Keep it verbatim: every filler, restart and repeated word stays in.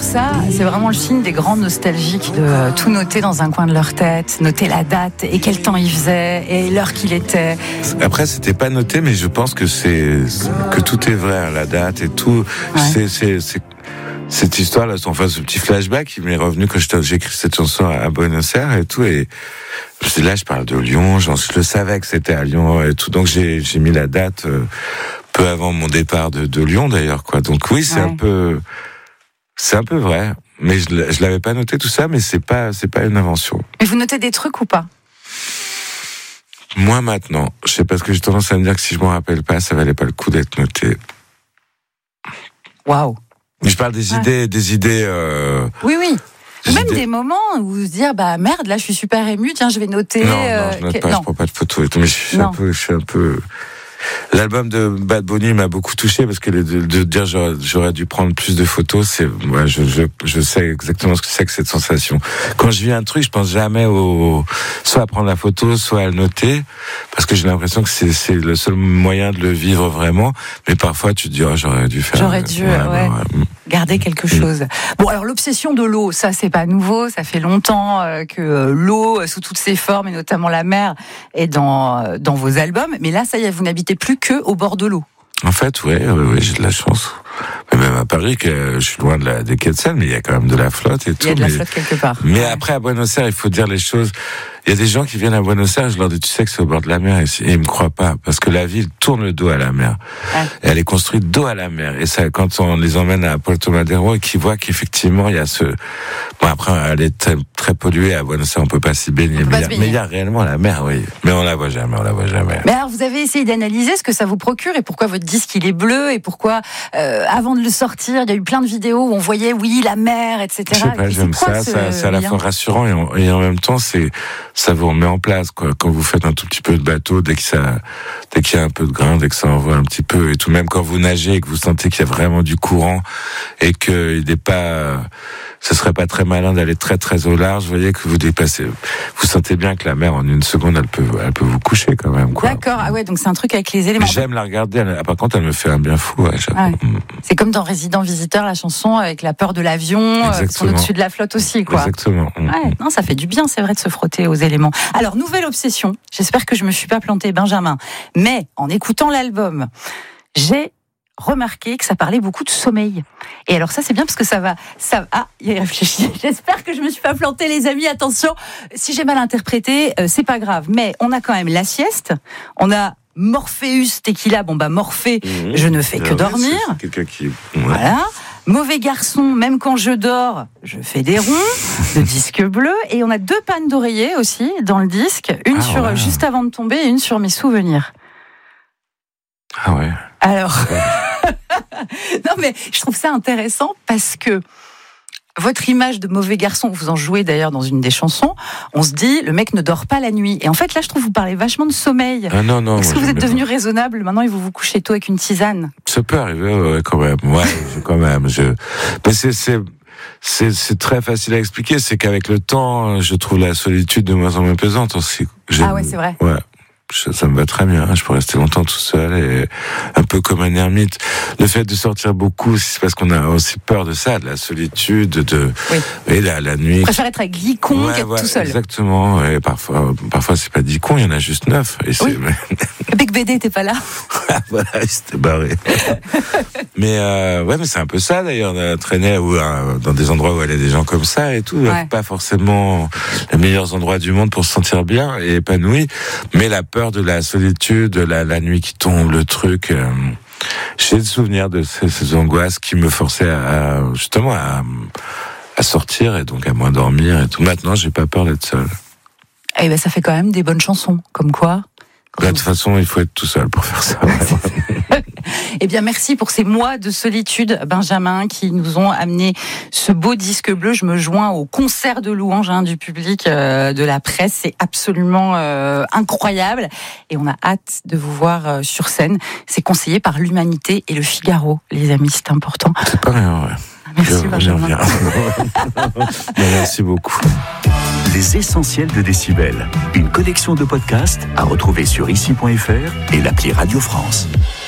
ça, c'est vraiment le signe des grands nostalgiques de tout noter dans un coin de leur tête, noter la date et quel temps il faisait et l'heure qu'il était. Après, c'était pas noté, mais je pense que c'est que tout est vrai, hein, la date et tout. Ouais. C'est, c'est, c'est cette histoire là, enfin ce petit flashback, il m'est revenu quand j'ai écrit cette chanson à Buenos Aires et tout, et là je parle de Lyon, je le savais que c'était à Lyon et tout, donc j'ai j'ai mis la date euh, peu avant mon départ de, de Lyon d'ailleurs, quoi. Donc oui, c'est ouais. un peu, c'est un peu vrai, mais je, je l'avais pas noté tout ça, mais c'est pas, c'est pas une invention. Mais vous notez des trucs ou pas? Moi maintenant, je sais parce que j'ai tendance à me dire que si je m'en rappelle pas, ça valait pas le coup d'être noté. Waouh. Mais je parle des ouais. idées, des idées. Euh, oui, oui. Des Même idées... des moments où vous se dire bah merde, là je suis super ému, tiens je vais noter. Non, euh, non, je note que... pas, non. je prends pas de photos et tout, mais je suis non. un peu, je suis un peu. L'album de Bad Bunny m'a beaucoup touché parce que de, de dire j'aurais, j'aurais dû prendre plus de photos, c'est, ouais, je, je, je sais exactement ce que c'est que cette sensation. Quand je vis un truc, je pense jamais au, soit à prendre la photo, soit à le noter, parce que j'ai l'impression que c'est, c'est le seul moyen de le vivre vraiment. Mais parfois, tu te dis, oh, j'aurais dû faire. J'aurais dû, ouais, ouais. ouais. garder quelque chose. Bon, alors l'obsession de l'eau, ça c'est pas nouveau, ça fait longtemps euh, que euh, l'eau, euh, sous toutes ses formes, et notamment la mer, est dans, euh, dans vos albums. Mais là, ça y est, vous n'habitez plus que au bord de l'eau. En fait, oui, ouais, ouais, j'ai de la chance. Mais même à Paris, que je suis loin de la, des quais de Seine, mais il y a quand même de la flotte et tout. Il y a de la mais, flotte quelque part. Mais ouais. après, à Buenos Aires, il faut dire les choses. Il y a des gens qui viennent à Buenos Aires, je leur dis, tu sais que c'est au bord de la mer, et ils me croient pas, parce que la ville tourne le dos à la mer. Ouais. Et elle est construite dos à la mer. Et ça, quand on les emmène à Puerto Madero, et qu'ils voient qu'effectivement, il y a ce, bon, après, elle est très, très polluée à Buenos Aires, on peut pas s'y baigner. Mais, mais il y a réellement la mer, oui. Mais on la voit jamais, on la voit jamais. Mais alors, vous avez essayé d'analyser ce que ça vous procure et pourquoi votre disque, il est bleu et pourquoi, euh, avant de le sortir, il y a eu plein de vidéos où on voyait, oui, la mer, et cetera. Je sais pas, j'aime ça, ça, c'est à la fois rassurant et en, et en même temps, c'est, ça vous remet en place, quoi. Quand vous faites un tout petit peu de bateau, dès que ça, dès qu'il y a un peu de grain, dès que ça envoie un petit peu et tout, même quand vous nagez et que vous sentez qu'il y a vraiment du courant et qu'il n'est pas, ce serait pas très malin d'aller très très au large, vous voyez que vous dépassez, vous sentez bien que la mer en une seconde, elle peut, elle peut vous coucher quand même, quoi. D'accord, ah ouais, donc c'est un truc avec les éléments. Mais j'aime la regarder, elle, par contre, elle me fait un bien fou, ouais, ouais. C'est comme dans Résident Visiteur, la chanson avec la peur de l'avion, parce qu'on est au-dessus de la flotte aussi, quoi. Exactement. Ouais, non, ça fait du bien, c'est vrai, de se frotter aux éléments. Alors, nouvelle obsession. J'espère que je me suis pas plantée, Benjamin. Mais, en écoutant l'album, j'ai remarqué que ça parlait beaucoup de sommeil. Et alors ça, c'est bien parce que ça va... ça Ah, il réfléchit. J'espère que je me suis pas plantée, les amis. Attention, si j'ai mal interprété, euh, c'est pas grave. Mais on a quand même la sieste, on a Morpheus Tequila. Bon, bah, Morphée, mmh. je ne fais que ah, dormir. C'est quelqu'un qui... Ouais. Voilà. Mauvais garçon, même quand je dors, je fais des ronds, de disque bleu, et on a deux pannes d'oreiller aussi dans le disque, une ah, sur ouais. juste avant de tomber et une sur mes souvenirs. Ah ouais. Alors, non mais je trouve ça intéressant parce que votre image de mauvais garçon, vous en jouez d'ailleurs dans une des chansons, on se dit, le mec ne dort pas la nuit. Et en fait, là, je trouve que vous parlez vachement de sommeil. Ah non, non. Est-ce que vous êtes devenu raisonnable? Maintenant, il faut vous coucher tôt avec une tisane. Ça peut arriver, ouais, quand même. Ouais, quand même. Je... Mais c'est, c'est, c'est, c'est très facile à expliquer. C'est qu'avec le temps, je trouve la solitude de moins en moins pesante aussi. J'ai... Ah ouais, c'est vrai. Ouais. Ça me va très bien, je peux rester longtemps tout seul et un peu comme un ermite. Le fait de sortir beaucoup, c'est parce qu'on a aussi peur de ça, de la solitude, de oui. et la, la nuit. On préfère être avec dix cons ouais, qu'être ouais, tout seul. Exactement. Et parfois, parfois c'est pas dix cons, il y en a juste neuf. Et c'est... Oui. Bec B D, t'es pas là. Voilà, il s'était barré. mais euh, ouais, mais c'est un peu ça d'ailleurs, de traîner où, euh, dans des endroits où il y a des gens comme ça et tout. Ouais. Pas forcément les meilleurs endroits du monde pour se sentir bien et épanoui, mais la peur de la solitude, la, la nuit qui tombe, le truc. Euh, j'ai le souvenir de ces, ces angoisses qui me forçaient à, à justement à, à sortir et donc à moins dormir et tout. Maintenant, j'ai pas peur d'être seul. Eh ben, ça fait quand même des bonnes chansons, comme quoi. De toute façon, il faut être tout seul pour faire ça. Eh bien, merci pour ces mois de solitude, Benjamin, qui nous ont amené ce beau disque bleu. Je me joins au concert de louanges hein, du public, euh, de la presse. C'est absolument euh, incroyable. Et on a hâte de vous voir euh, sur scène. C'est conseillé par l'Humanité et le Figaro, les amis, c'est important. C'est pas rien, ouais. Merci, Je, Benjamin. Merci beaucoup. Les essentiels de Décibel. Une collection de podcasts à retrouver sur ici point f r et l'appli Radio France.